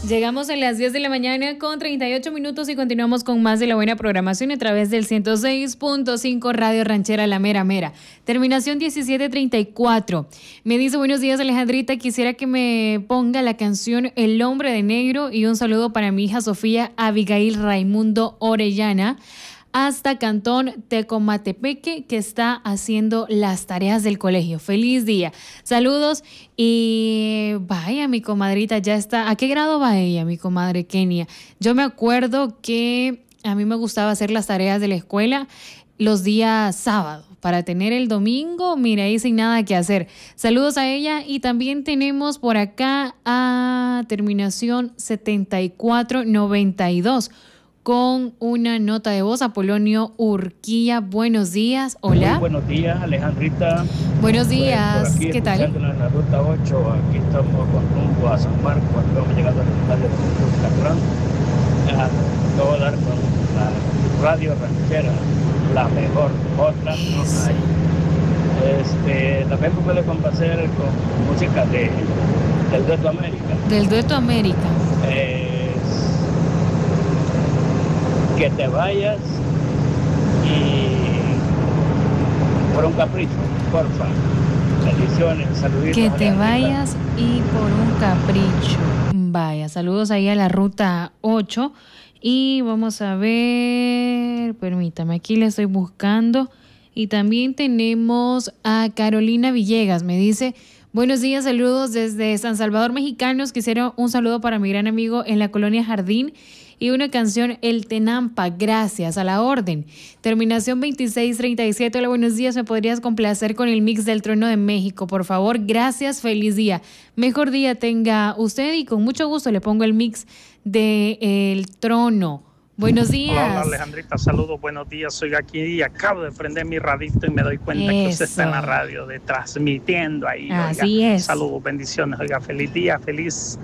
Llegamos a las 10 de la mañana con 38 minutos y continuamos con más de la buena programación a través del 106.5 Radio Ranchera La Mera Mera. Terminación 1734. Me dice: buenos días, Alejandrita, quisiera que me ponga la canción El Hombre de Negro y un saludo para mi hija Sofía Abigail Raimundo Orellana, hasta Cantón Tecomatepeque, que está haciendo las tareas del colegio. Feliz día. Saludos. Y vaya, mi comadrita ya está. ¿A qué grado va ella, mi comadre Kenia? Yo me acuerdo que a mí me gustaba hacer las tareas de la escuela los días sábados, para tener el domingo, mira, ahí sin nada que hacer. Saludos a ella. Y también tenemos por acá a terminación 7492. Con una nota de voz, Apolonio Urquilla. Buenos días, hola. Muy buenos días, Alejandrita. Buenos días, aquí, ¿qué tal? En la ruta 8, aquí estamos con rumbo a San Marcos, estamos llegando al estadio de Catlán. Acabo de dar con la radio ranchera, la mejor, otra no hay. También puede complacer con música del Dueto América. Del Dueto América. Que te vayas y por un capricho, porfa. Bendiciones, saluditos. Que te vayas y por un capricho. Vaya, saludos ahí a la ruta 8. Y vamos a ver, permítame, aquí le estoy buscando. Y también tenemos a Carolina Villegas, me dice: buenos días, saludos desde San Salvador, mexicanos. Quisiera un saludo para mi gran amigo en la colonia Jardín y una canción, El Tenampa. Gracias, a la orden. Terminación 2637. Hola, buenos días. ¿Me podrías complacer con el mix del Trono de México, por favor? Gracias, feliz día. Mejor día tenga usted y con mucho gusto le pongo el mix de El Trono. Buenos días. Hola, Alejandrita, saludos, buenos días. Soy aquí y acabo de prender mi radito y me doy cuenta que usted está en la radio transmitiendo ahí. Así oiga, es. Saludos, bendiciones, oiga, feliz día, feliz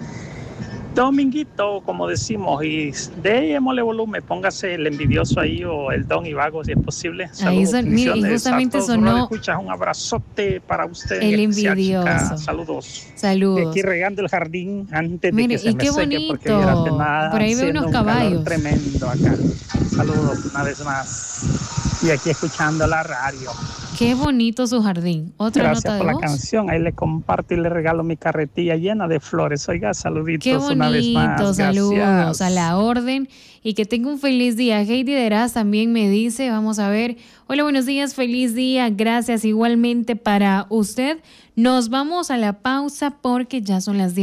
dominguito, como decimos, y démosle volumen, póngase el envidioso ahí o el don y vago si es posible. Saludos, ahí mire, y justamente a todos, sonó escuchas, un abrazote para usted. El envidioso. Saludos. Saludos. Y aquí regando el jardín antes mire, de que se me seque, porque nada, por ahí veo unos caballos. Tremendo acá. Saludos una vez más. Y aquí escuchando la radio. Qué bonito su jardín. Otra Gracias nota de por la voz. canción. Ahí le comparto y le regalo mi carretilla llena de flores. Oiga, saluditos. Qué bonito, una vez más. saludos. Gracias. A la orden. Y que tenga un feliz día. Heidi Deraz también me dice, vamos a ver. Hola, buenos días, feliz día. Gracias igualmente para usted. Nos vamos a la pausa porque ya son las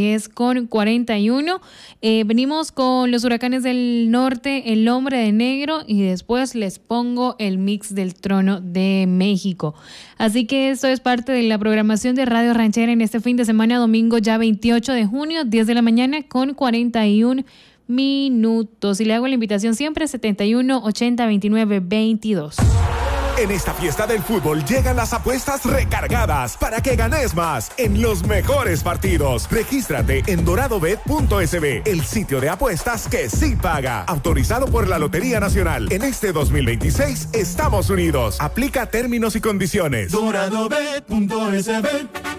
10:41. Venimos con los huracanes del norte, El Hombre de Negro, y después les pongo el mix del Trono de México. Así que esto es parte de la programación de Radio Ranchera en este fin de semana, domingo ya 28 de junio, 10 de la mañana con 41 minutos. Y le hago la invitación siempre, 71 80 29 22. En esta fiesta del fútbol llegan las apuestas recargadas para que ganes más en los mejores partidos. Regístrate en doradobet.sb, el sitio de apuestas que sí paga. Autorizado por la Lotería Nacional. En este 2026 estamos unidos. Aplica términos y condiciones. doradobet.sb.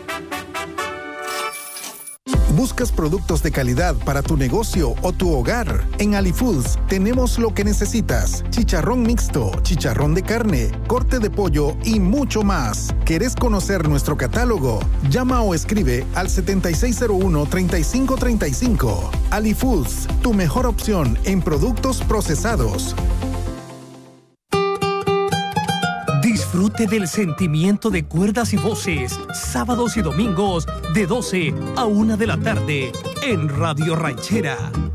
¿Buscas productos de calidad para tu negocio o tu hogar? En AliFoods tenemos lo que necesitas: chicharrón mixto, chicharrón de carne, corte de pollo y mucho más. ¿Querés conocer nuestro catálogo? Llama o escribe al 7601-3535. AliFoods, tu mejor opción en productos procesados. Disfrute del sentimiento de cuerdas y voces, sábados y domingos de 12 a 1 de la tarde en Radio Ranchera.